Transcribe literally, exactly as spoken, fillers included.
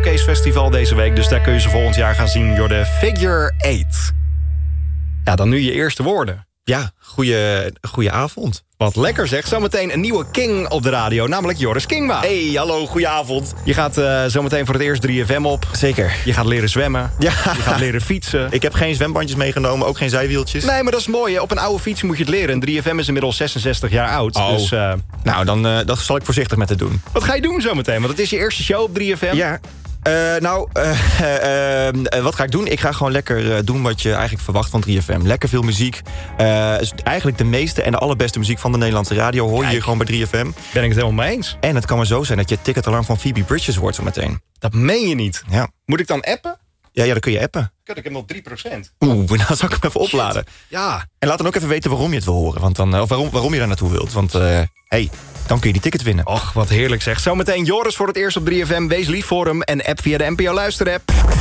Showcase Festival deze week. Dus daar kun je ze volgend jaar gaan zien. Door de Figure eight. Ja, dan nu je eerste woorden. Ja, goeie, goeie avond. Wat lekker zeg. Zometeen een nieuwe king op de radio, namelijk Joris Kingma. Hey, hallo, goeie avond. Je gaat uh, zometeen voor het eerst drie F M op. Zeker. Je gaat leren zwemmen. Ja. Je gaat leren fietsen. Ik heb geen zwembandjes meegenomen, ook geen zijwieltjes. Nee, maar dat is mooi. Hè? Op een oude fiets moet je het leren. En drie F M is inmiddels zesenzestig jaar oud. Oh. Dus, uh, nou, dan uh, dat zal ik voorzichtig met het doen. Wat ga je doen zometeen? Want het is je eerste show op drie F M. Ja. Uh, nou, uh, uh, uh, wat ga ik doen? Ik ga gewoon lekker uh, doen wat je eigenlijk verwacht van drie F M. Lekker veel muziek. Uh, is eigenlijk de meeste en de allerbeste muziek van de Nederlandse radio hoor je hier gewoon bij drie F M. Ben ik het helemaal mee eens. En het kan maar zo zijn dat je ticketalarm van Phoebe Bridgers wordt zo meteen. Dat meen je niet. Ja. Moet ik dan appen? Ja, ja, dan kun je appen. Kut, ik heb nog drie procent. Oeh, nou zal ik hem even opladen. Shit. Ja. En laat dan ook even weten waarom je het wil horen. Want dan, of waarom, waarom je daar naartoe wilt. Want, uh, hey, dan kun je die ticket winnen. Och, wat heerlijk zeg. Zometeen Joris voor het eerst op drie F M. Wees lief voor hem en app via de N P O Luisterapp.